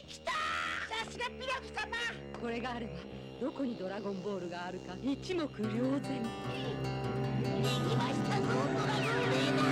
きた。さすがピラフ様。 これがあればどこにドラゴンボールがあるか一目瞭然。